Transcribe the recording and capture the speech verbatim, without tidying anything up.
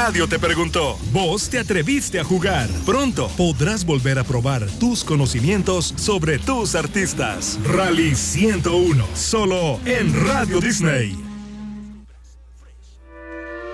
Nadie te preguntó. Vos te atreviste a jugar. Pronto podrás volver a probar tus conocimientos sobre tus artistas. Rally ciento uno, solo en Radio Disney.